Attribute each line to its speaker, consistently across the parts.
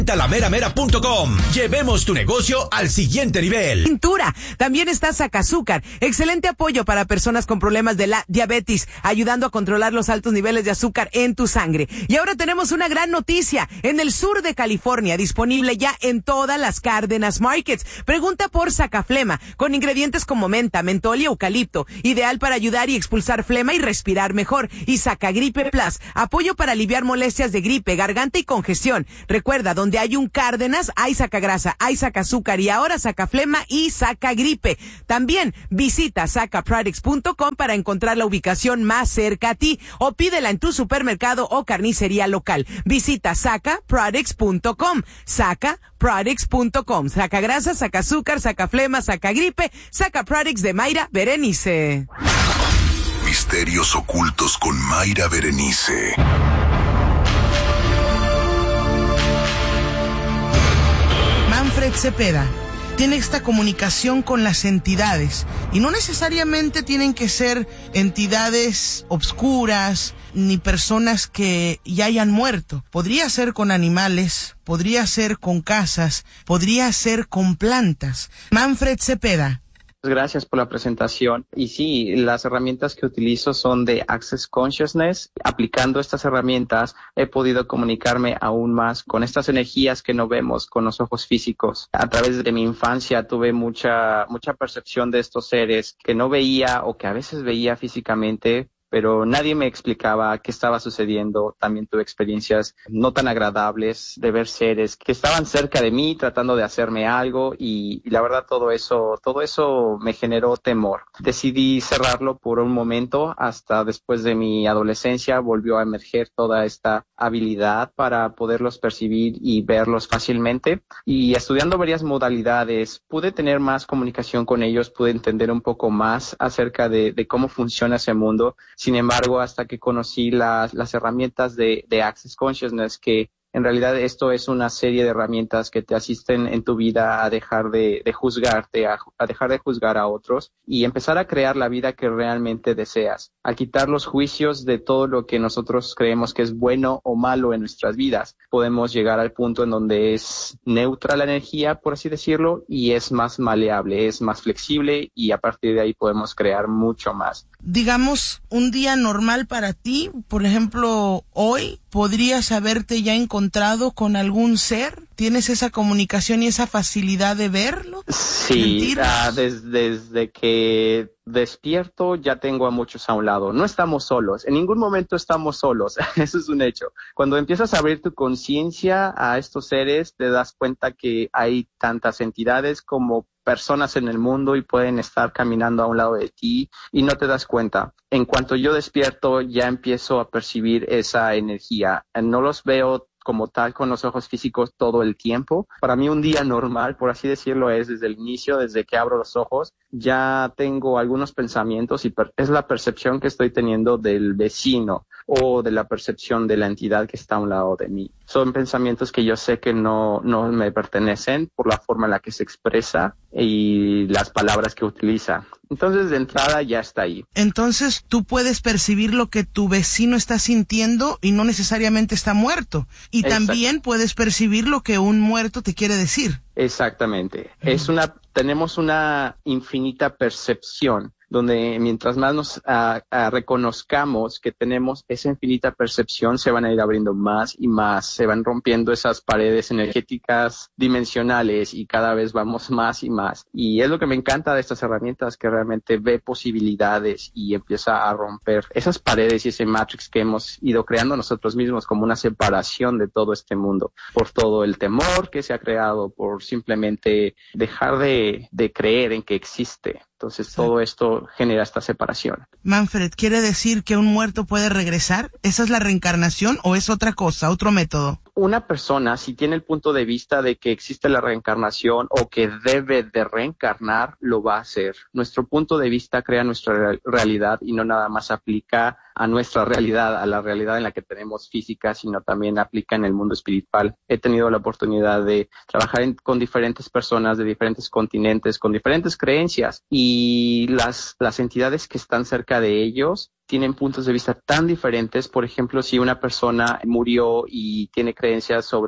Speaker 1: Talameramera.com. Llevemos tu negocio al siguiente nivel.
Speaker 2: Pintura. También está Sacazúcar. Excelente apoyo para personas con problemas de la diabetes, ayudando a controlar los altos niveles de azúcar en tu sangre. Y ahora tenemos una gran noticia. En el sur de California, disponible ya en todas las Cárdenas Markets. Pregunta por Sacaflema, con ingredientes como menta, mentol y eucalipto. Ideal para ayudar y expulsar flema y respirar mejor. Y Sacagripe Plus. Apoyo para aliviar molestias de gripe, garganta y congestión. Recuerda, donde hay un Cárdenas, hay Sacagrasa, hay Sacazúcar y ahora Sacaflema y Sacagripe. También visita sacaproducts.com para encontrar la ubicación más cerca a ti o pídela en tu supermercado o carnicería local. Visita sacaproducts.com, sacaproducts.com. Sacagrasa, Sacazúcar, Sacaflema, Sacagripe, Sacaproducts de Mayra Berenice.
Speaker 3: Misterios ocultos con Mayra Berenice.
Speaker 4: Manfred Cepeda tiene esta comunicación con las entidades y no necesariamente tienen que ser entidades obscuras ni personas que ya hayan muerto. Podría ser con animales, podría ser con casas, podría ser con plantas. Manfred Cepeda.
Speaker 5: Gracias por la presentación. Y sí, las herramientas que utilizo son de Access Consciousness. Aplicando estas herramientas he podido comunicarme aún más con estas energías que no vemos con los ojos físicos. A través de mi infancia tuve mucha percepción de estos seres que no veía o que a veces veía físicamente, pero nadie me explicaba qué estaba sucediendo. También tuve experiencias no tan agradables de ver seres que estaban cerca de mí tratando de hacerme algo y la verdad todo eso me generó temor. Decidí cerrarlo por un momento. Hasta después de mi adolescencia volvió a emerger toda esta habilidad para poderlos percibir y verlos fácilmente. Y estudiando varias modalidades pude tener más comunicación con ellos, pude entender un poco más acerca de cómo funciona ese mundo. Sin embargo, hasta que conocí las herramientas de Access Consciousness, que en realidad esto es una serie de herramientas que te asisten en tu vida a dejar de juzgarte, a dejar de juzgar a otros y empezar a crear la vida que realmente deseas, a quitar los juicios de todo lo que nosotros creemos que es bueno o malo en nuestras vidas. Podemos llegar al punto en donde es neutra la energía, por así decirlo, y es más maleable, es más flexible y a partir de ahí podemos crear mucho más.
Speaker 4: Digamos, un día normal para ti, por ejemplo, hoy, ¿podrías haberte ya encontrado con algún ser? ¿Tienes esa comunicación y esa facilidad de verlo?
Speaker 5: Sí, desde que despierto ya tengo a muchos a un lado. No estamos solos, en ningún momento estamos solos, eso es un hecho. Cuando empiezas a abrir tu conciencia a estos seres, te das cuenta que hay tantas entidades como personas en el mundo y pueden estar caminando a un lado de ti y no te das cuenta. En cuanto yo despierto, ya empiezo a percibir esa energía. No los veo como tal con los ojos físicos todo el tiempo. Para mí un día normal, por así decirlo, es desde el inicio, desde que abro los ojos, ya tengo algunos pensamientos y es la percepción que estoy teniendo del vecino o de la percepción de la entidad que está a un lado de mí. Son pensamientos que yo sé que no me pertenecen por la forma en la que se expresa y las palabras que utiliza. Entonces, de entrada ya está ahí.
Speaker 4: Entonces, tú puedes percibir lo que tu vecino está sintiendo y no necesariamente está muerto. Y también puedes percibir lo que un muerto te quiere decir.
Speaker 5: Exactamente. Tenemos una infinita percepción, donde mientras más nos reconozcamos que tenemos esa infinita percepción, se van a ir abriendo más y más, se van rompiendo esas paredes energéticas dimensionales y cada vez vamos más y más. Y es lo que me encanta de estas herramientas, que realmente ve posibilidades y empieza a romper esas paredes y ese matrix que hemos ido creando nosotros mismos como una separación de todo este mundo, por todo el temor que se ha creado, por simplemente dejar de creer en que existe. Entonces sí, todo esto genera esta separación.
Speaker 4: Manfred, ¿quiere decir que un muerto puede regresar? ¿Esa es la reencarnación o es otra cosa, otro método?
Speaker 5: Una persona, si tiene el punto de vista de que existe la reencarnación o que debe de reencarnar, lo va a hacer. Nuestro punto de vista crea nuestra realidad y no nada más aplica a nuestra realidad, a la realidad en la que tenemos física, sino también aplica en el mundo espiritual. He tenido la oportunidad de trabajar con diferentes personas de diferentes continentes, con diferentes creencias, y las entidades que están cerca de ellos tienen puntos de vista tan diferentes. Por ejemplo, si una persona murió y tiene creencias sobre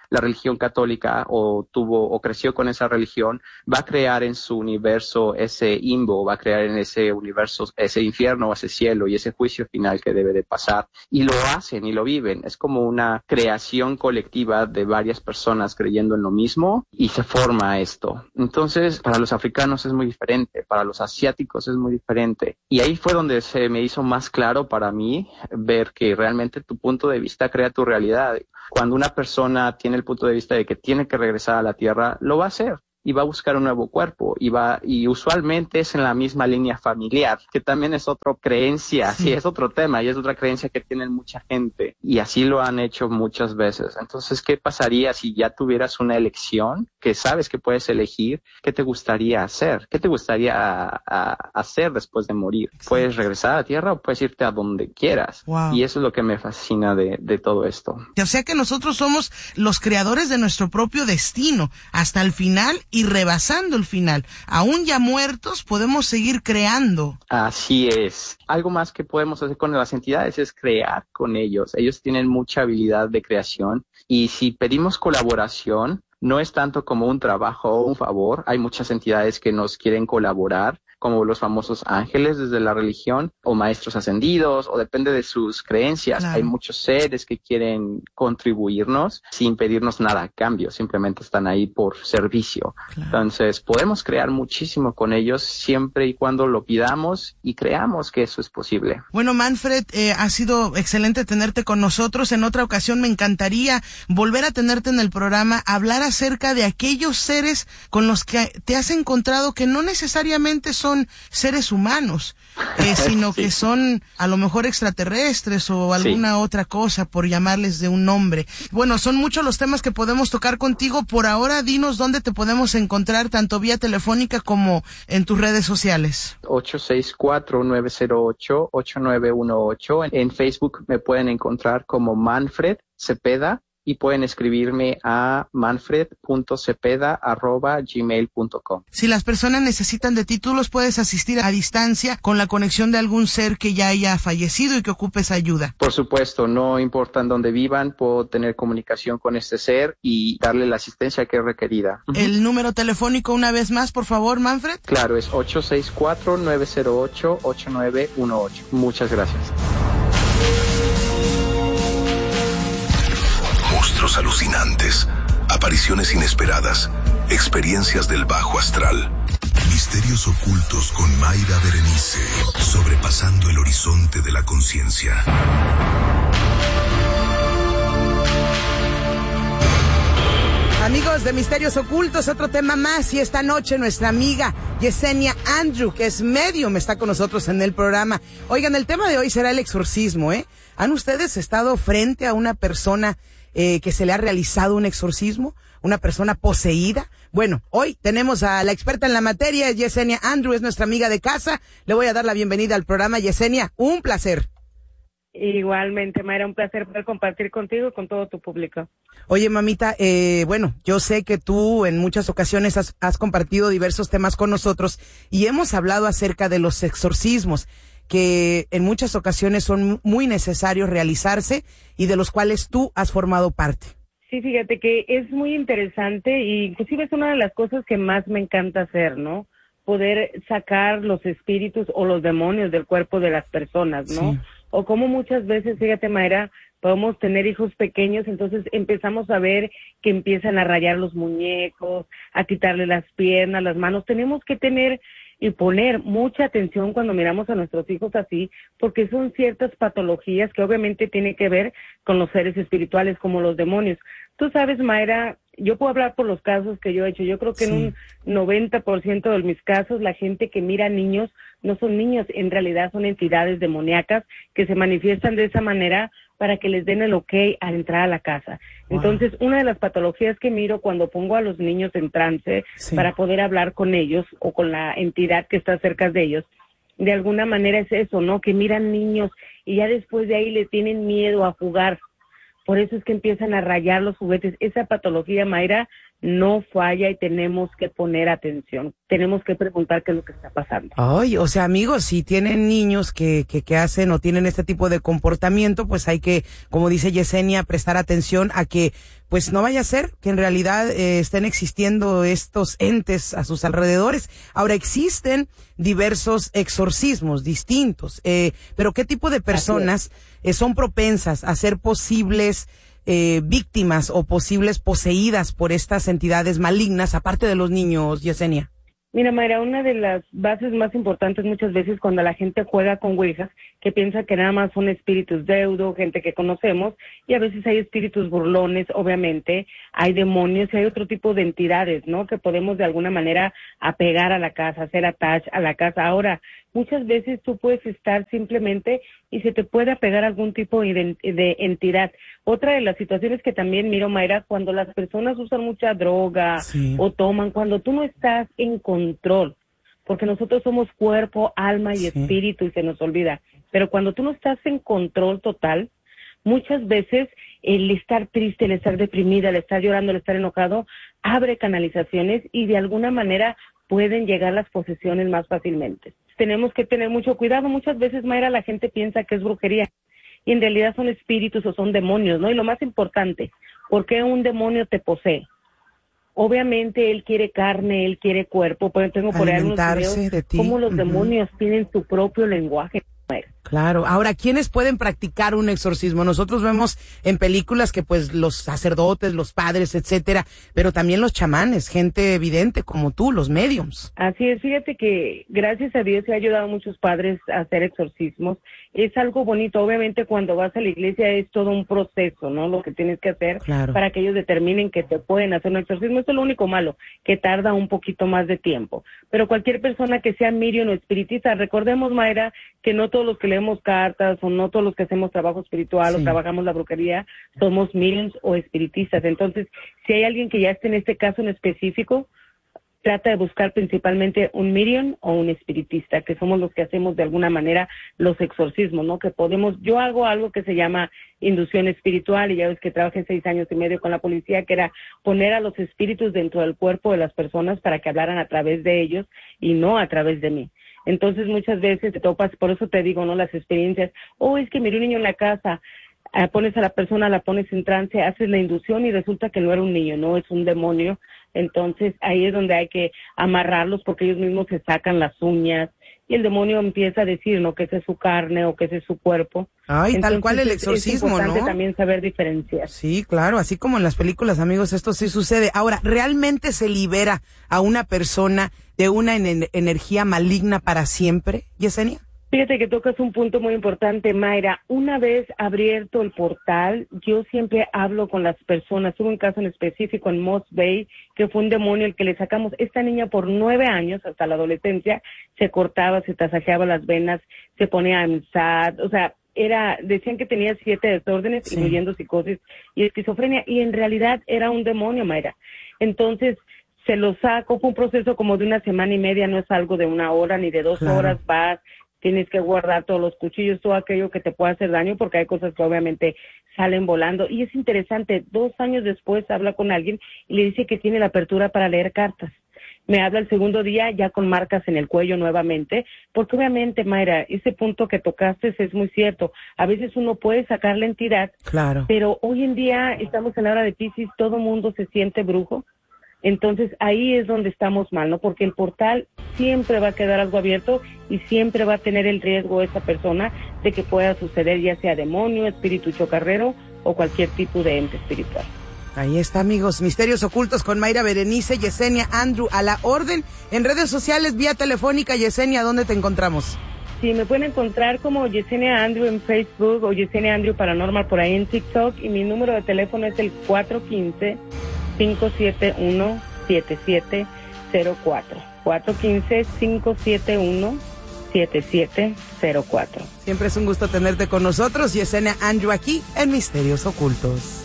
Speaker 5: la religión católica o creció con esa religión, va a crear en su universo ese limbo, va a crear en ese universo ese infierno, ese cielo y ese juicio final que debe de pasar. Y lo hacen y lo viven. Es como una creación colectiva de varias personas creyendo en lo mismo y se forma esto. Entonces, para los africanos es muy diferente, para los asiáticos es muy diferente. Y ahí fue donde se me hizo más claro para mí ver que realmente tu punto de vista crea tu realidad. Cuando una persona tiene el punto de vista de que tiene que regresar a la tierra, lo va a hacer. Y va a buscar un nuevo cuerpo y usualmente es en la misma línea familiar, que también es otra creencia, sí, es otro tema y es otra creencia que tienen mucha gente y así lo han hecho muchas veces. Entonces, ¿qué pasaría si ya tuvieras una elección que sabes que puedes elegir? ¿Qué te gustaría hacer? ¿Qué te gustaría hacer después de morir? Puedes regresar a la tierra o puedes irte a donde quieras.
Speaker 4: Wow.
Speaker 5: Y eso es lo que me fascina de todo esto.
Speaker 4: O sea que nosotros somos los creadores de nuestro propio destino hasta el final y rebasando el final. Aún ya muertos podemos seguir creando.
Speaker 5: Así es. Algo más que podemos hacer con las entidades es crear con ellos. Ellos tienen mucha habilidad de creación y si pedimos colaboración, no es tanto como un trabajo o un favor. Hay muchas entidades que nos quieren colaborar, como los famosos ángeles desde la religión, o maestros ascendidos, o depende de sus creencias. Claro. Hay muchos seres que quieren contribuirnos sin pedirnos nada a cambio, simplemente están ahí por servicio. Claro. Entonces, podemos crear muchísimo con ellos siempre y cuando lo pidamos y creamos que eso es posible.
Speaker 4: Bueno, Manfred, ha sido excelente tenerte con nosotros. En otra ocasión me encantaría volver a tenerte en el programa, hablar acerca de aquellos seres con los que te has encontrado que no necesariamente son seres humanos, sino sí, que son a lo mejor extraterrestres o alguna otra cosa, por llamarles de un nombre. Bueno, son muchos los temas que podemos tocar contigo. Por ahora, dinos dónde te podemos encontrar, tanto vía telefónica como en tus redes sociales.
Speaker 5: 864-908-8918. En Facebook me pueden encontrar como Manfred Cepeda. Y pueden escribirme a manfred.cepeda@gmail.com.
Speaker 4: Si las personas necesitan de títulos, puedes asistir a distancia con la conexión de algún ser que ya haya fallecido y que ocupe esa ayuda.
Speaker 5: Por supuesto, no importa en dónde vivan, puedo tener comunicación con este ser y darle la asistencia que es requerida.
Speaker 4: El número telefónico una vez más, por favor, Manfred.
Speaker 5: Claro, es 864-908-8918. Muchas gracias.
Speaker 3: Monstruos alucinantes, apariciones inesperadas, experiencias del bajo astral. Misterios ocultos con Mayra Berenice, sobrepasando el horizonte de la conciencia.
Speaker 2: Amigos de Misterios Ocultos, otro tema más, y esta noche nuestra amiga Yesenia Andrew, que es medium, está con nosotros en el programa. Oigan, el tema de hoy será el exorcismo, ¿eh? ¿Han ustedes estado frente a una persona que se le ha realizado un exorcismo? ¿Una persona poseída? Bueno, hoy tenemos a la experta en la materia, Yesenia Andrew, es nuestra amiga de casa. Le voy a dar la bienvenida al programa. Yesenia, un placer.
Speaker 6: Igualmente, Mayra, un placer poder compartir contigo y con todo tu público.
Speaker 2: Oye, mamita, bueno, yo sé que tú en muchas ocasiones has compartido diversos temas con nosotros y hemos hablado acerca de los exorcismos, que en muchas ocasiones son muy necesarios realizarse y de los cuales tú has formado parte.
Speaker 6: Sí, fíjate que es muy interesante e inclusive es una de las cosas que más me encanta hacer, ¿no? Poder sacar los espíritus o los demonios del cuerpo de las personas, ¿no? Sí. O como muchas veces, fíjate, Mayra, podemos tener hijos pequeños, entonces empezamos a ver que empiezan a rayar los muñecos, a quitarle las piernas, las manos. Tenemos que tener y poner mucha atención cuando miramos a nuestros hijos así, porque son ciertas patologías que obviamente tienen que ver con los seres espirituales como los demonios. Tú sabes, Mayra, yo puedo hablar por los casos que yo he hecho. Yo creo que en un 90% de mis casos la gente que mira niños no son niños, en realidad son entidades demoníacas que se manifiestan de esa manera para que les den el ok al entrar a la casa. Wow. Entonces, una de las patologías que miro cuando pongo a los niños en trance para poder hablar con ellos o con la entidad que está cerca de ellos, de alguna manera es eso, ¿no? Que miran niños y ya después de ahí le tienen miedo a jugar. Por eso es que empiezan a rayar los juguetes. Esa patología, Mayra, no falla y tenemos que poner atención. Tenemos que preguntar qué es lo que está pasando.
Speaker 2: Ay, o sea, amigos, si tienen niños que hacen o tienen este tipo de comportamiento, pues hay que, como dice Yesenia, prestar atención a que, pues no vaya a ser que en realidad estén existiendo estos entes a sus alrededores. Ahora, existen diversos exorcismos distintos, pero ¿qué tipo de personas son propensas a ser posibles víctimas o posibles poseídas por estas entidades malignas, aparte de los niños, Yesenia?
Speaker 6: Mira, Mayra, una de las bases más importantes muchas veces cuando la gente juega con ouijas, que piensa que nada más son espíritus deudo, gente que conocemos, y a veces hay espíritus burlones, obviamente, hay demonios y hay otro tipo de entidades, ¿no? Que podemos de alguna manera apegar a la casa, hacer attach a la casa. Ahora, muchas veces tú puedes estar simplemente y se te puede apegar algún tipo de entidad. Otra de las situaciones que también miro, Mayra, cuando las personas usan mucha droga o toman, cuando tú no estás en control, porque nosotros somos cuerpo, alma y espíritu y se nos olvida, pero cuando tú no estás en control total, muchas veces el estar triste, el estar deprimida, el estar llorando, el estar enojado, abre canalizaciones y de alguna manera pueden llegar las posesiones más fácilmente. Tenemos que tener mucho cuidado. Muchas veces, Mayra, la gente piensa que es brujería y en realidad son espíritus o son demonios, ¿no? Y lo más importante, ¿por qué un demonio te posee? Obviamente él quiere carne, él quiere cuerpo, pero tengo por ahí unos videos de cómo los demonios tienen su propio lenguaje.
Speaker 2: Claro. Ahora, ¿quiénes pueden practicar un exorcismo? Nosotros vemos en películas que pues los sacerdotes, los padres, etcétera, pero también los chamanes, gente evidente como tú, los mediums.
Speaker 6: Así es, fíjate que gracias a Dios se ha ayudado a muchos padres a hacer exorcismos. Es algo bonito, obviamente cuando vas a la iglesia es todo un proceso, ¿no? Lo que tienes que hacer para que ellos determinen que te pueden hacer un exorcismo. Eso es lo único malo, que tarda un poquito más de tiempo. Pero cualquier persona que sea medium o espiritista, recordemos, Mayra, que no todos los que leemos cartas o no todos los que hacemos trabajo espiritual o trabajamos la brujería somos mediums o espiritistas. Entonces, si hay alguien que ya esté en este caso en específico, trata de buscar principalmente un medium o un espiritista, que somos los que hacemos de alguna manera los exorcismos, ¿no? Que podemos, yo hago algo que se llama inducción espiritual, y ya ves que trabajé 6 años y medio con la policía, que era poner a los espíritus dentro del cuerpo de las personas para que hablaran a través de ellos y no a través de mí. Entonces muchas veces te topas, por eso te digo, ¿no? Las experiencias, es que miré un niño en la casa, pones a la persona, la pones en trance, haces la inducción y resulta que no era un niño, no, es un demonio. Entonces ahí es donde hay que amarrarlos porque ellos mismos se sacan las uñas y el demonio empieza a decir, ¿no? Que ese es su carne o que ese es su cuerpo.
Speaker 2: Ay, tal cual el exorcismo, ¿no?
Speaker 6: Es importante también saber diferenciar.
Speaker 2: Sí, claro, así como en las películas, amigos, esto sí sucede. Ahora, ¿realmente se libera a una persona de una energía maligna para siempre, Yesenia?
Speaker 6: Fíjate que tocas un punto muy importante, Mayra. Una vez abierto el portal, yo siempre hablo con las personas. Tuve un caso en específico en Moss Bay, que fue un demonio el que le sacamos. Esta niña por 9 años, hasta la adolescencia, se cortaba, se tasajeaba las venas, se ponía en SAD, o sea, decían que tenía 7 desórdenes, incluyendo psicosis y esquizofrenia, y en realidad era un demonio, Mayra. Entonces, se lo saco, fue un proceso como de 1 semana y media, no es algo de 1 hora ni de 2 horas, vas, tienes que guardar todos los cuchillos, todo aquello que te pueda hacer daño, porque hay cosas que obviamente salen volando. Y es interesante, 2 años después habla con alguien y le dice que tiene la apertura para leer cartas. Me habla el segundo día ya con marcas en el cuello nuevamente, porque obviamente, Mayra, ese punto que tocaste es muy cierto. A veces uno puede sacar la entidad, pero hoy en día estamos en la hora de Piscis, todo mundo se siente brujo. Entonces ahí es donde estamos mal, ¿no? Porque el portal siempre va a quedar algo abierto y siempre va a tener el riesgo esa persona de que pueda suceder ya sea demonio, espíritu chocarrero o cualquier tipo de ente espiritual.
Speaker 2: Ahí está, amigos, Misterios Ocultos con Mayra Berenice, Yesenia Andrew a la orden. En redes sociales, vía telefónica, Yesenia, ¿dónde te encontramos?
Speaker 6: Sí, me pueden encontrar como Yesenia Andrew en Facebook o Yesenia Andrew Paranormal por ahí en TikTok, y mi número de teléfono es el 415-571-7704. 415-571-7704.
Speaker 2: Siempre es un gusto tenerte con nosotros, Yesenia Andrew, aquí en Misterios Ocultos.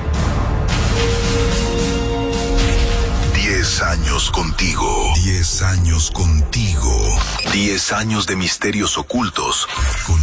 Speaker 3: 10 años contigo. 10 años contigo. 10 años de Misterios Ocultos.